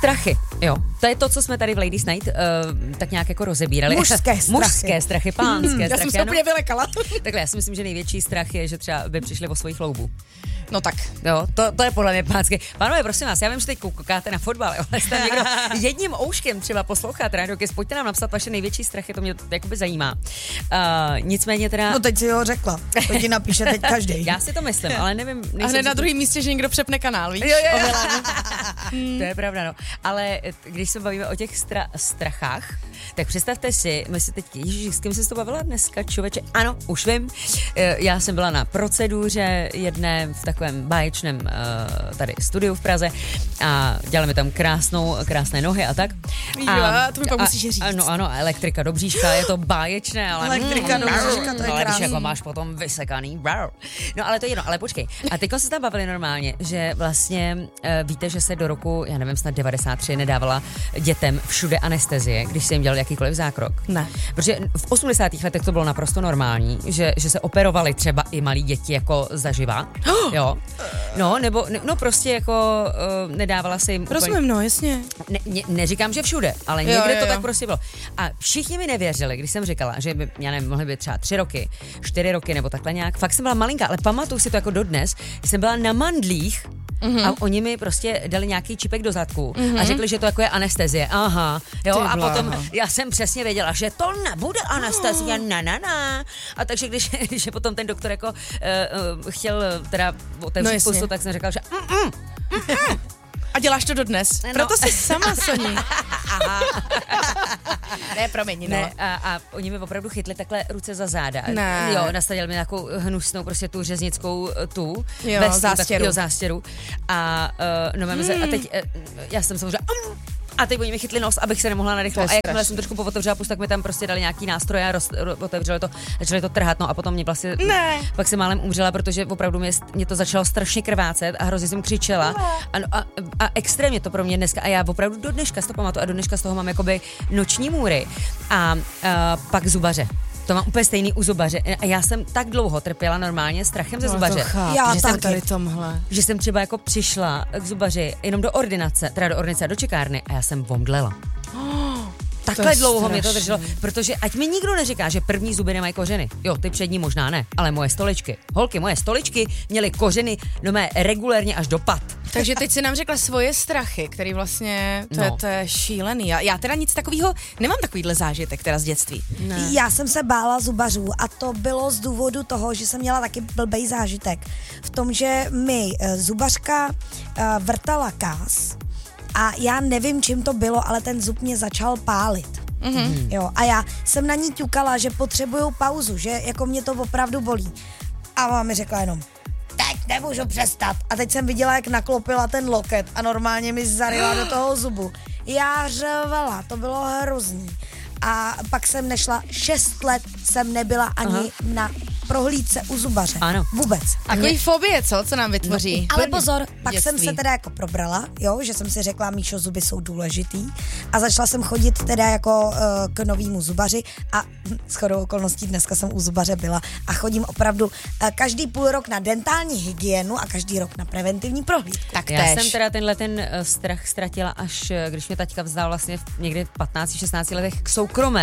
strachy, jo. To je to, co jsme tady v Ladies Night tak nějak jako rozebírali. Mužské strachy, pánské strachy. Já jsem se úplně vylekala. Takhle, já si myslím, že největší strach je, že třeba by přišli o svoji chloubu. No tak. Jo, to je podle mě pánské. Pánové, prosím vás, já vím, že teď koukáte na fotbal, ale jste někdo jedním ouškem třeba posloucháte Radio Kiss, pojďte nám napsat vaše největší strachy, to mě jakoby zajímá. Nicméně teda... No teď si ho řekla, to ti napíše teď každý. Já si to myslím, ale nevím... A hned na druhém místě, že někdo přepne kanál, víš? Jo. To je pravda, no. Ale když se bavíme o těch strachách, tak představte si, my si teď, ježiš, s kým jsi to bavila dneska, člověče? Ano, už vím. Já jsem byla na proceduře jedné v takovém báječném tady studiu v Praze a dělali mi tam krásné nohy a tak. To mi pak musíš říct. Ano, elektrika do bříška, je to báječné, ale... Elektrika do bříška, to je ale krásný. když jako máš potom vysekaný. No ale to je jedno, ale počkej. A teďko se tam bavili normálně, že vlastně víte, že se do roku, já nevím, snad 93 nedávala dětem všude anestezie, když se jim dělal jakýkoliv zákrok. Ne. Protože v 80. letech to bylo naprosto normální, že se operovali třeba i malí děti jako zaživa. Jo. No, nebo prostě jako nedávala se jim Rozumím, no, jasně. Neříkám, že všude, ale někde to tak prostě bylo. A všichni mi nevěřili, když jsem říkala, že by, já nevím, mohly být třeba 3 roky, 4 roky nebo takhle nějak. Fakt jsem byla malinká, ale pamatuju si to jako dodnes, když jsem byla na mandlích a oni mi prostě dali nějaký čipek do zadku a řekli, že to jako je anestezie. Aha, jo, a potom já jsem přesně věděla, že to nebude anestezie, na. A takže když je potom ten doktor jako chtěl teda otevřít pusu, tak jsem řekla, že A děláš to dodnes. No. Proto jsi sama, Soni. Ne, promiň, no. Ne, a oni mi opravdu chytli takhle ruce za záda. Ne. Jo, nasadili mi nějakou hnusnou prostě tu řeznickou zástěru. A a teď já jsem samozřejmě a teď oni mi chytli nos, abych se nemohla nadechnout. A jakmile jsem trošku pootevřela pust, tak mi tam prostě dali nějaký nástroje a otevřeli to, začali to trhat, no a potom mě vlastně pak se málem umřela, protože opravdu mě to začalo strašně krvácet a hrozně jsem křičela. A extrémně to pro mě dneska, a já opravdu do dneška z toho pamatuju a do dneška z toho mám jakoby noční můry a pak zubaře. To mám úplně stejný u zubaře. A já jsem tak dlouho trpěla normálně strachem ze zubaře. Já jsem tady tomhle. Že jsem třeba jako přišla k zubaři jenom do ordinace do čekárny a já jsem omdlela. Takhle dlouho mě to drželo, protože ať mi nikdo neříká, že první zuby nemají kořeny. Jo, ty přední možná ne, ale moje stoličky. Holky, moje stoličky měly kořeny regulérně až do pat. Takže teď si nám řekla svoje strachy, který vlastně, to je šílený. Já teda nic takového, nemám takovýhle zážitek teda z dětství. Ne. Já jsem se bála zubařů a to bylo z důvodu toho, že jsem měla taky blbej zážitek. V tom, že mi zubařka vrtala kás a já nevím, čím to bylo, ale ten zub mě začal pálit. Jo, a já jsem na ní ťukala, že potřebuju pauzu, že jako mě to opravdu bolí. A ona mi řekla jenom, teď nemůžu přestat. A teď jsem viděla, jak naklopila ten loket a normálně mi zaryla do toho zubu. Já řvala, to bylo hrozný. A pak jsem nešla, 6 let jsem nebyla ani na prohlídce u zubaře. Ano. Vůbec. Takový fobie, co nám vytvoří? No, ale pozor, pak jsem se teda jako probrala, jo, že jsem si řekla, Míšo, zuby jsou důležitý a začala jsem chodit teda jako k novýmu zubaři a shodou okolností dneska jsem u zubaře byla a chodím opravdu každý půl rok na dentální hygienu a každý rok na preventivní prohlídku. Tak já jsem teda ten strach ztratila, až když mě taťka vzdal vlastně někdy v 15-16 letech k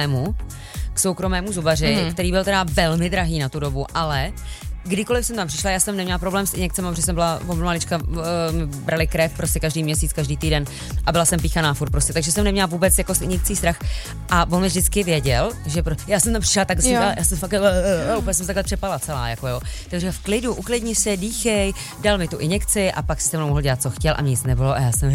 soukromému zubaři, který byl teda velmi drahý na tu dobu, ale kdykoliv jsem tam přišla, já jsem neměla problém s injekcemi, protože jsem byla od malička, brali krev prostě každý měsíc, každý týden a byla jsem píchaná furt prostě, takže jsem neměla vůbec jako s injekcí strach a on mi vždycky věděl, že já jsem tam přišla tak, já jsem fakt úplně jsem takhle přepala celá, jako jo. Takže v klidu, uklidni se, dýchej, dal mi tu injekci a pak si se mnou mohl dělat, co chtěl a mě nic nebylo a já jsem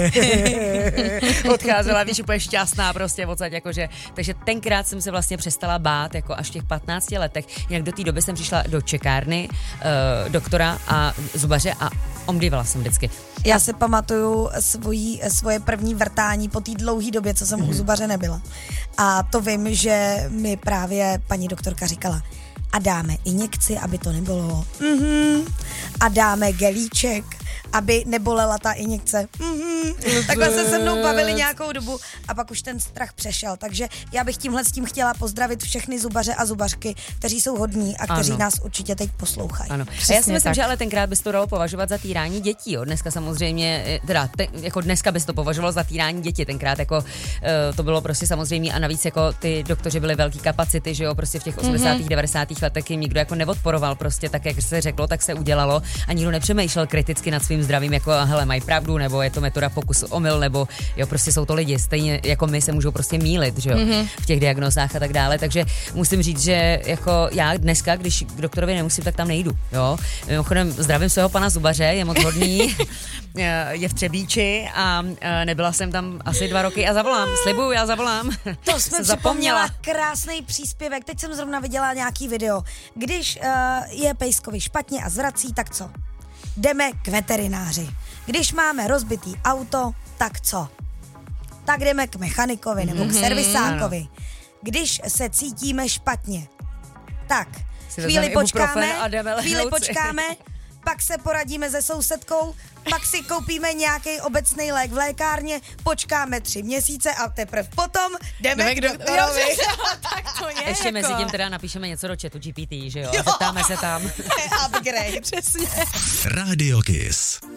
odcházela, víš, úplně šťastná prostě odsaď, jakože, takže tenkrát jsem se vlastně přestala bát, jako až v těch 15 letech, jinak do té doby jsem přišla do čekárny, doktora a zubaře a omdývala jsem vždycky. Já si pamatuju svoje první vrtání po té dlouhé době, co jsem u zubaře nebyla. A to vím, že mi právě paní doktorka říkala, a dáme injekci, aby to nebylo. A dáme gelíček aby nebolela ta injekce. Takhle se mnou bavili nějakou dobu a pak už ten strach přešel. Takže já bych tímhle s tím chtěla pozdravit všechny zubaře a zubařky, kteří jsou hodní a kteří nás určitě teď poslouchají. Ano. A já si myslím, že ale tenkrát bys to dalo považovat za týrání dětí. Jo. Dneska samozřejmě, jako dneska bys to považoval za týrání dětí. Tenkrát jako to bylo prostě samozřejmě a navíc jako ty doktoři byly velký kapacity, že jo, prostě v těch 80. 90. letech jim nikdo jako neodporoval, prostě tak, jak se řeklo, tak se udělalo a nikdo nepřemýšlel kriticky nad svým zdravím, jako hele, mají pravdu, nebo je to metoda pokus omyl, nebo jo, prostě jsou to lidi, stejně jako my se můžou prostě mýlit, že jo, v těch diagnózách a tak dále, takže musím říct, že jako já dneska, když k doktorovi nemusím, tak tam nejdu, jo. Mimochodem zdravím svého pana zubaře, je moc hodný, je v Třebíči a nebyla jsem tam asi 2 roky a zavolám, slibuju, já zavolám. To jsme zapomněla. Krásný příspěvek, teď jsem zrovna viděla nějaký video. Když je pejskovi špatně a zvrací, tak co? Jdeme k veterináři. Když máme rozbitý auto, tak co? Tak jdeme k mechanikovi nebo k servisákovi. Když se cítíme špatně, tak chvíli počkáme, pak se poradíme se sousedkou, pak si koupíme nějaký obecný lék v lékárně, počkáme 3 měsíce a teprve potom jdeme k doktorovi. Tak to je. Ještě mezi tím teda napíšeme něco do chatu GPT, že jo? Zeptáme se tam. Upgrade. Přesně. Radio Kiss.